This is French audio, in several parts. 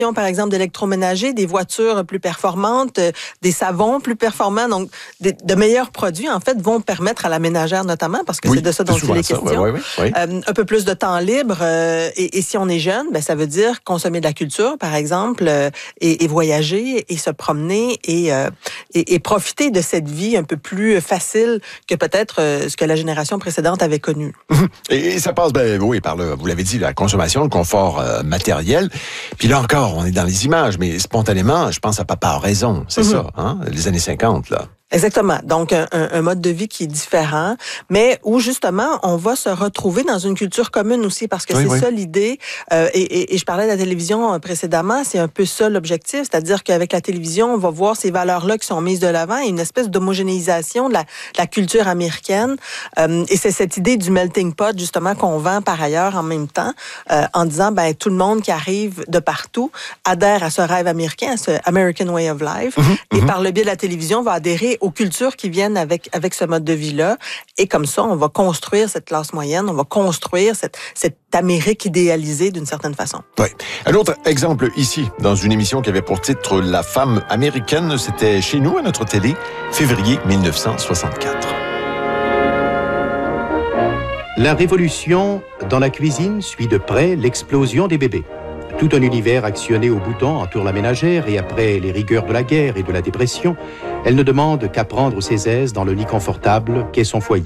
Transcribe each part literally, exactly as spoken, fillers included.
par exemple, d'électroménager, des voitures plus performantes, euh, des savons plus performants. Donc, des, de meilleurs produits, en fait, vont permettre à la ménagère, notamment, parce que oui, c'est de ça dont il est ça, question, oui, oui, oui. Euh, un peu plus de temps libre. Euh, et, et si on est jeune, ben, ça veut dire consommer de la culture, par exemple, euh, et, et voyager, et se promener, et, euh, et, et profiter de cette vie un peu plus facile que peut-être euh, ce que la génération précédente avait connu. Et, et ça passe, ben oui, par le, vous l'avez dit, la consommation, le confort euh, matériel. Puis là encore, on est dans les images, mais spontanément, je pense à Papa a raison, c'est mm-hmm. ça, hein, les années cinquante, là. Exactement. Donc, un, un mode de vie qui est différent, mais où, justement, on va se retrouver dans une culture commune aussi, parce que oui, c'est oui. ça l'idée. Euh, et, et, et je parlais de la télévision précédemment, c'est un peu ça l'objectif, c'est-à-dire qu'avec la télévision, on va voir ces valeurs-là qui sont mises de l'avant et une espèce d'homogénéisation de la, de la culture américaine. Euh, et c'est cette idée du melting pot, justement, qu'on vend par ailleurs en même temps, euh, en disant, ben tout le monde qui arrive de partout adhère à ce rêve américain, à ce American Way of Life, mm-hmm, et mm-hmm. par le biais de la télévision, va adhérer aux cultures qui viennent avec avec ce mode de vie-là. Et comme ça, on va construire cette classe moyenne, on va construire cette, cette Amérique idéalisée d'une certaine façon. Oui. Un autre exemple ici, dans une émission qui avait pour titre « La femme américaine », c'était chez nous, à notre télé, février dix-neuf cent soixante-quatre. La révolution dans la cuisine suit de près l'explosion des bébés. Tout un univers actionné au bouton entoure la ménagère et après les rigueurs de la guerre et de la dépression, elle ne demande qu'à prendre ses aises dans le nid confortable qu'est son foyer.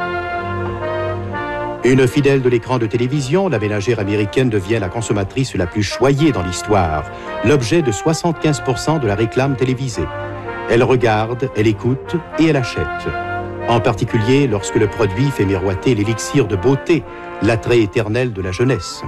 Une fidèle de l'écran de télévision, la ménagère américaine devient la consommatrice la plus choyée dans l'histoire, l'objet de soixante-quinze pour cent de la réclame télévisée. Elle regarde, elle écoute et elle achète. En particulier lorsque le produit fait miroiter l'élixir de beauté, l'attrait éternel de la jeunesse.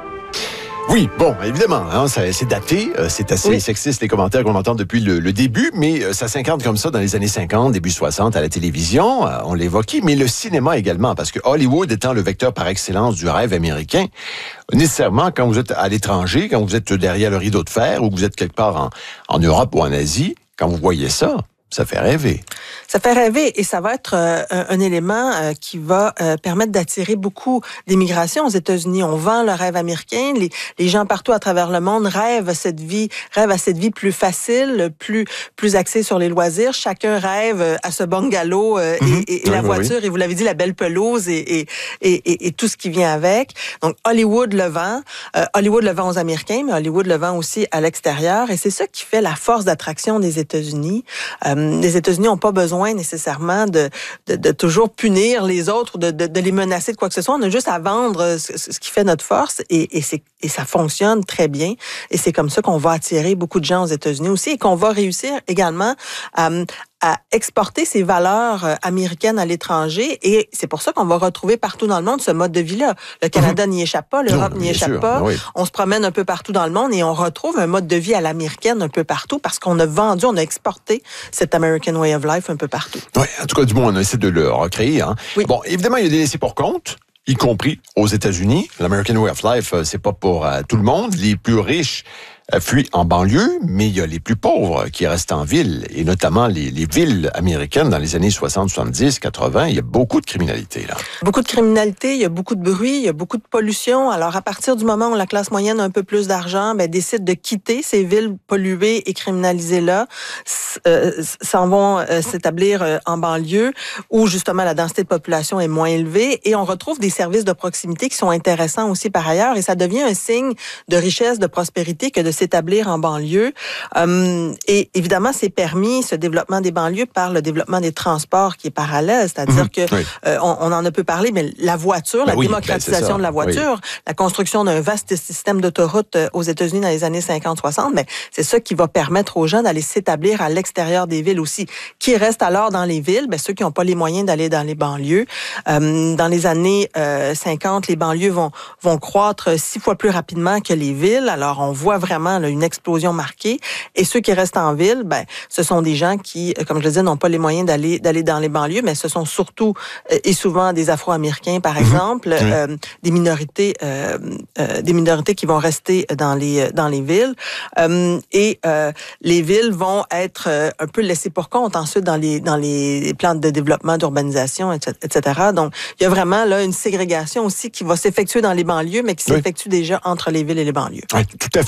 Oui, bon, évidemment, hein, ça, c'est daté, euh, c'est assez oui. sexiste les commentaires qu'on entend depuis le, le début, mais euh, ça s'incarne comme ça dans les années cinquante, début soixante à la télévision, euh, on l'évoquait, mais le cinéma également, parce que Hollywood étant le vecteur par excellence du rêve américain, nécessairement quand vous êtes à l'étranger, quand vous êtes derrière le rideau de fer ou que vous êtes quelque part en, en Europe ou en Asie, quand vous voyez ça, ça fait rêver. Ça fait rêver et ça va être euh, un, un élément euh, qui va euh, permettre d'attirer beaucoup d'immigration aux États-Unis. On vend le rêve américain. Les, les gens partout à travers le monde rêvent à cette vie, rêvent à cette vie plus facile, plus plus axée sur les loisirs. Chacun rêve à ce bungalow euh, mm-hmm. et, et, et la oui, voiture. Oui. Et vous l'avez dit, la belle pelouse et, et, et, et, et tout ce qui vient avec. Donc Hollywood le vend. Euh, Hollywood le vend aux Américains, mais Hollywood le vend aussi à l'extérieur. Et c'est ça qui fait la force d'attraction des États-Unis. Euh, Les États-Unis n'ont pas besoin nécessairement de, de, de toujours punir les autres ou de, de, de les menacer de quoi que ce soit. On a juste à vendre ce, ce qui fait notre force et, et, c'est, et ça fonctionne très bien. Et c'est comme ça qu'on va attirer beaucoup de gens aux États-Unis aussi et qu'on va réussir également à, à exporter ces valeurs américaines à l'étranger. Et c'est pour ça qu'on va retrouver partout dans le monde ce mode de vie-là. Le Canada mmh. n'y échappe pas, l'Europe n'y échappe sûr. pas. Oui. On se promène un peu partout dans le monde et on retrouve un mode de vie à l'américaine un peu partout parce qu'on a vendu, on a exporté cet American Way of Life un peu partout. Oui, en tout cas, du moins, on essaie de le recréer. Hein. Oui. Bon, évidemment, il y a des laissés pour compte, y compris aux États-Unis. L'American Way of Life, c'est pas pour euh, tout le monde. Les plus riches fuient en banlieue, mais il y a les plus pauvres qui restent en ville, et notamment les, les villes américaines dans les années soixante, soixante-dix, quatre-vingts, il y a beaucoup de criminalité, là. Beaucoup de criminalité, il y a beaucoup de bruit, il y a beaucoup de pollution. Alors, à partir du moment où la classe moyenne a un peu plus d'argent, ben, décide de quitter ces villes polluées et criminalisées-là, euh, s'en vont euh, s'établir euh, en banlieue, où justement la densité de population est moins élevée, et on retrouve des services de proximité qui sont intéressants aussi par ailleurs, et ça devient un signe de richesse, de prospérité que de s'établir en banlieue. Euh, et évidemment, c'est permis, ce développement des banlieues, par le développement des transports qui est parallèle, c'est-à-dire mmh, que oui. euh, on, on en a peu parlé, mais la voiture, ben la oui, démocratisation ben de la voiture, oui. la construction d'un vaste système d'autoroutes aux États-Unis dans les années cinquante soixante, ben, c'est ça qui va permettre aux gens d'aller s'établir à l'extérieur des villes aussi. Qui restent alors dans les villes? Ben, ceux qui n'ont pas les moyens d'aller dans les banlieues. Euh, dans les années euh, cinquante, les banlieues vont, vont croître six fois plus rapidement que les villes. Alors, on voit vraiment là, une explosion marquée. Et ceux qui restent en ville, ben, ce sont des gens qui, comme je le disais, n'ont pas les moyens d'aller, d'aller dans les banlieues, mais ce sont surtout euh, et souvent des Afro-Américains, par exemple, mmh. euh, des minorités, euh, euh, des minorités qui vont rester dans les dans les villes. Euh, et euh, les villes vont être euh, un peu laissées pour compte ensuite dans les dans les plans de développement, d'urbanisation, et cetera. Donc, il y a vraiment là une ségrégation aussi qui va s'effectuer dans les banlieues, mais qui s'effectue oui. déjà entre les villes et les banlieues. Oui, tout à fait.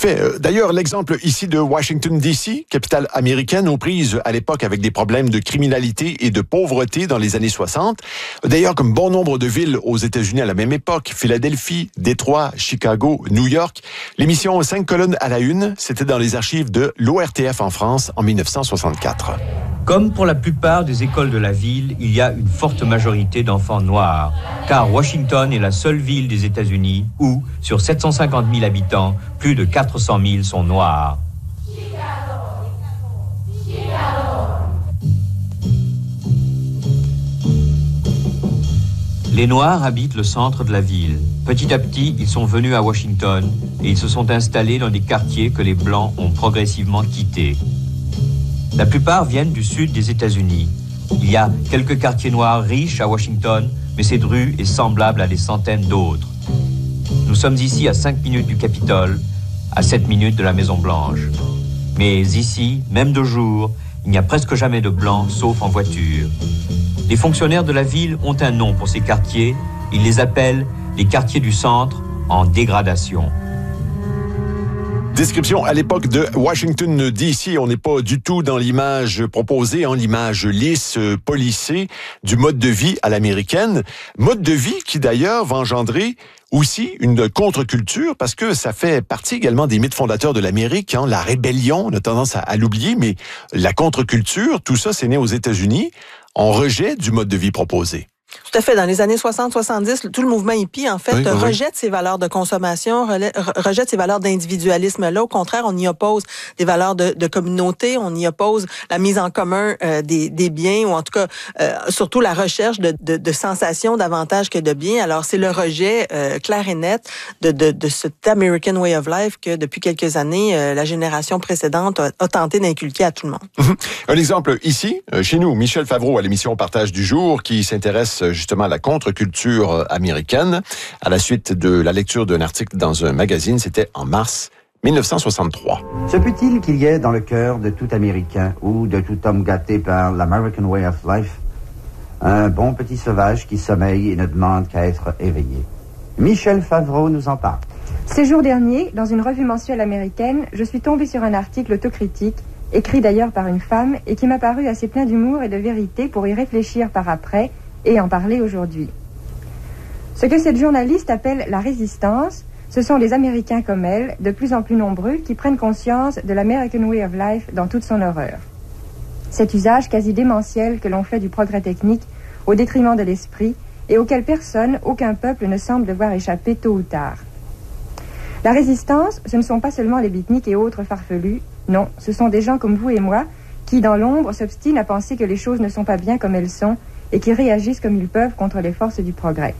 D'ailleurs, l'exemple ici de Washington, D C, capitale américaine, aux prises à l'époque avec des problèmes de criminalité et de pauvreté dans les années soixante. D'ailleurs, comme bon nombre de villes aux États-Unis à la même époque, Philadelphie, Détroit, Chicago, New York, l'émission Cinq colonnes à la une, c'était dans les archives de l'O R T F en France en mille neuf cent soixante-quatre. Comme pour la plupart des écoles de la ville, il y a une forte majorité d'enfants noirs, car Washington est la seule ville des États-Unis où, sur sept cent cinquante mille habitants, plus de quatre cent mille sont noirs. Les Noirs habitent le centre de la ville. Petit à petit, ils sont venus à Washington et ils se sont installés dans des quartiers que les Blancs ont progressivement quittés. La plupart viennent du sud des États-Unis. Il y a quelques quartiers noirs riches à Washington, mais cette rue est semblable à des centaines d'autres. Nous sommes ici à cinq minutes du Capitole, à sept minutes de la Maison-Blanche. Mais ici, même de jour, il n'y a presque jamais de Blancs, sauf en voiture. Les fonctionnaires de la ville ont un nom pour ces quartiers. Ils les appellent les quartiers du centre en dégradation. Description à l'époque de Washington, D C. On n'est pas du tout dans l'image proposée, hein, l'image lisse, policée du mode de vie à l'américaine. Mode de vie qui d'ailleurs va engendrer aussi une contre-culture parce que ça fait partie également des mythes fondateurs de l'Amérique. Hein, la rébellion, on a tendance à, à l'oublier, mais la contre-culture, tout ça, c'est né aux États-Unis en rejet du mode de vie proposé. Tout à fait. Dans les années soixante soixante-dix, tout le mouvement hippie, en fait, oui, oui, rejette oui. ses valeurs de consommation, rejette ses valeurs d'individualisme. Là, au contraire, on y oppose des valeurs de, de communauté, on y oppose la mise en commun euh, des, des biens, ou en tout cas, euh, surtout la recherche de, de, de sensations davantage que de biens. Alors, c'est le rejet euh, clair et net de, de, de cet American Way of Life que, depuis quelques années, euh, la génération précédente a, a tenté d'inculquer à tout le monde. Un exemple ici, chez nous, Michel Favreau à l'émission Partage du jour, qui s'intéresse justement à la contre-culture américaine à la suite de la lecture d'un article dans un magazine. C'était en mars mille neuf cent soixante-trois. Se peut-il qu'il y ait dans le cœur de tout Américain ou de tout homme gâté par l'American Way of Life un bon petit sauvage qui sommeille et ne demande qu'à être éveillé? Michel Favreau nous en parle. Ces jours derniers, dans une revue mensuelle américaine, je suis tombée sur un article autocritique, écrit d'ailleurs par une femme, et qui m'a paru assez plein d'humour et de vérité pour y réfléchir par après et en parler aujourd'hui. Ce que cette journaliste appelle la résistance, ce sont les Américains comme elle, de plus en plus nombreux, qui prennent conscience de l'American Way of Life dans toute son horreur. Cet usage quasi démentiel que l'on fait du progrès technique au détriment de l'esprit et auquel personne, aucun peuple ne semble devoir échapper tôt ou tard. La résistance, ce ne sont pas seulement les beatniks et autres farfelus, non, ce sont des gens comme vous et moi qui, dans l'ombre, s'obstinent à penser que les choses ne sont pas bien comme elles sont et qui réagissent comme ils peuvent contre les forces du progrès.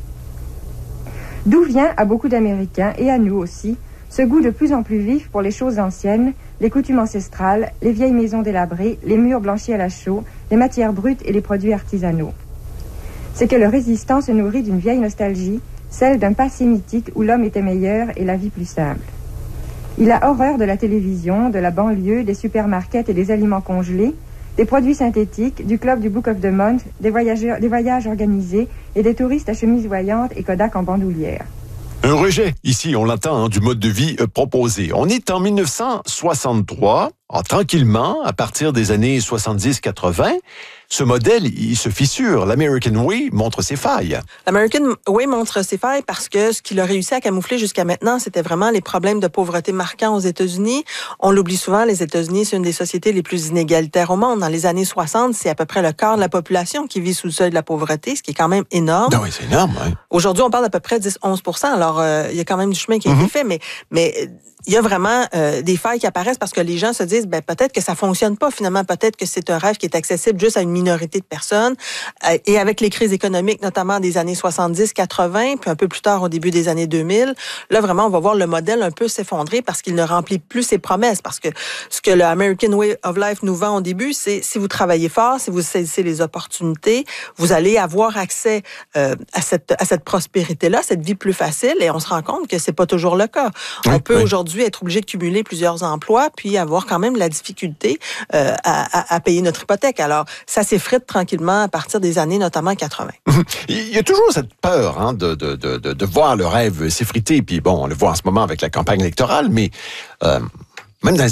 D'où vient à beaucoup d'Américains, et à nous aussi, ce goût de plus en plus vif pour les choses anciennes, les coutumes ancestrales, les vieilles maisons délabrées, les murs blanchis à la chaux, les matières brutes et les produits artisanaux. C'est que le résistant se nourrit d'une vieille nostalgie, celle d'un passé mythique où l'homme était meilleur et la vie plus simple. Il a horreur de la télévision, de la banlieue, des supermarkets et des aliments congelés, des produits synthétiques, du club du Book of the Month, des, voyageurs, des voyages organisés et des touristes à chemise voyante et Kodak en bandoulière. Un rejet, ici, on l'entend, hein, du mode de vie euh, proposé. On est en mille neuf cent soixante-trois, ah, tranquillement, à partir des années soixante-dix quatre-vingt, ce modèle, il se fissure. L'American Way montre ses failles. L'American Way montre ses failles parce que ce qu'il a réussi à camoufler jusqu'à maintenant, c'était vraiment les problèmes de pauvreté marquants aux États-Unis. On l'oublie souvent, les États-Unis, c'est une des sociétés les plus inégalitaires au monde. Dans les années soixante, c'est à peu près le quart de la population qui vit sous le seuil de la pauvreté, ce qui est quand même énorme. Non, oui, c'est énorme. Hein. Aujourd'hui, on parle d'à peu près dix à onze pour cent. Alors, euh, il y a quand même du chemin qui a Mm-hmm. été fait, mais... mais il y a vraiment euh, des failles qui apparaissent parce que les gens se disent, ben peut-être que ça fonctionne pas finalement, peut-être que c'est un rêve qui est accessible juste à une minorité de personnes. Euh, et avec les crises économiques, notamment des années soixante-dix quatre-vingt, puis un peu plus tard au début des années deux mille, là vraiment on va voir le modèle un peu s'effondrer parce qu'il ne remplit plus ses promesses. Parce que ce que le American Way of Life nous vend au début, c'est si vous travaillez fort, si vous saisissez les opportunités, vous allez avoir accès euh, à cette à cette prospérité-là, cette vie plus facile. Et on se rend compte que c'est pas toujours le cas. Oui, on peut oui. aujourd'hui être obligé de cumuler plusieurs emplois, puis avoir quand même la difficulté euh, à, à, à payer notre hypothèque. Alors, ça s'effrite tranquillement à partir des années, notamment quatre-vingt. Il y a toujours cette peur hein, de, de, de, de voir le rêve s'effriter. Puis bon, on le voit en ce moment avec la campagne électorale, mais euh, Même dans les